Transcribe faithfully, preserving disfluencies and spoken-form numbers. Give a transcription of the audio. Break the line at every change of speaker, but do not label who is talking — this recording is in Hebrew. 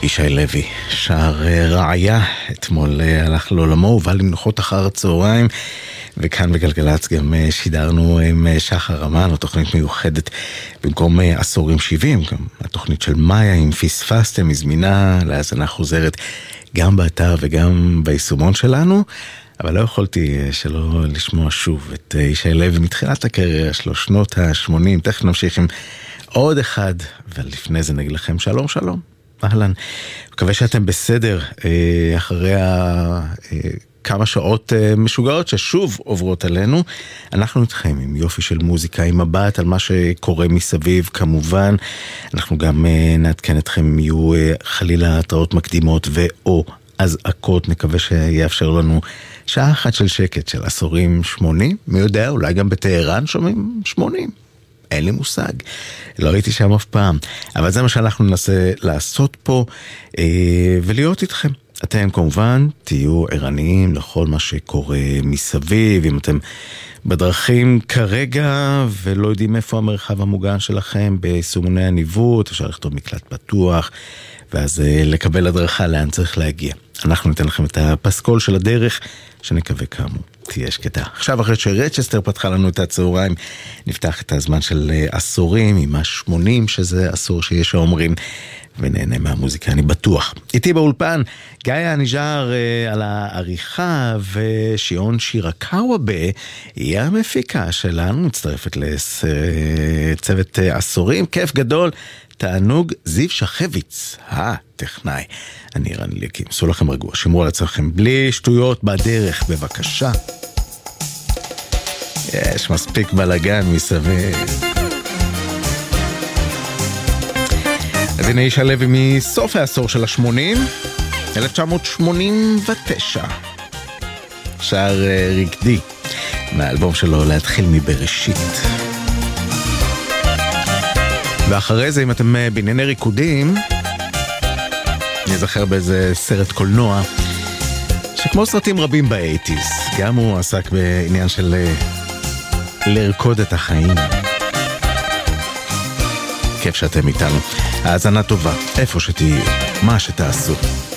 ישי לוי, שר רעיה, אתמול הלך לעולמו, הובא למנוחות אחר הצהריים, וכאן בגלגלץ גם שידרנו עם שחר אמן, תוכנית מיוחדת במקום עשורים שבעים, גם התוכנית של מאיה, אם פספסתם, מזמינה להאזנה חוזרת גם באתר וגם ביישומון שלנו, אבל לא יכולתי שלא לשמוע שוב את ישי לוי מתחילת הקריירה שלו, שנות ה-שמונים, תכף נמשיך עם עוד אחד, ולפני זה נגיד לכם שלום שלום. אהלן, מקווה שאתם בסדר אחרי כמה שעות משוגעות ששוב עוברות עלינו. אנחנו איתכם עם יופי של מוזיקה, עם מבט על מה שקורה מסביב כמובן. אנחנו גם נעדכן אתכם אם יהיו חלילה התראות מקדימות ואו אזעקות, נקווה שיאפשר לנו שעה אחת של שקט של עשורים שמונים, מי יודע, אולי גם בטהרן שומעים שמונים. אין לי מושג, לא הייתי שם אף פעם, אבל זה מה שאנחנו ננסה לעשות פה אה, ולהיות איתכם. אתם כמובן תהיו ערניים לכל מה שקורה מסביב, אם אתם בדרכים כרגע ולא יודעים איפה המרחב המוגן שלכם בסימוני הניווט, אפשר לכתוב מקלט פתוח ואז אה, לקבל הדרכה לאן צריך להגיע. אנחנו ניתן לכם את הפסקול של הדרך שנקווה כאמור תהיה שקטה. עכשיו אחרי שרצ'סטר פתחה לנו את הצהריים, נפתח את הזמן של עשורים עם ה-שמונים, שזה עשור שיש שאומרים, ונהנה מהמוזיקה, אני בטוח. איתי באולפן, גיא הניג'ר אה, על העריכה, ושיון שירקאוובה, היא המפיקה שלנו, מצטרפת לצוות אה, עשורים, כיף גדול, תענוג. זיו שחביץ, הטכנאי. אני רן ליקים, עשו לכם רגוע, שמרו על עצמכם בלי שטויות בדרך, בבקשה. יש מספיק בלגן מסביב. אז הנה ישי לוי מסוף העשור של ה-שמונים, אלף תשע מאות שמונים ותשע. שר רקדי, מהאלבום שלו להתחיל מבראשית. ואחרי זה, אם אתם בענייני ריקודים, נזכר באיזה סרט קולנוע, שכמו סרטים רבים ב-שמונים, גם הוא עסק בעניין של לרקוד את החיים. כיף שאתם איתנו. האזנה טובה, איפה שתהיו, מה שתעשו.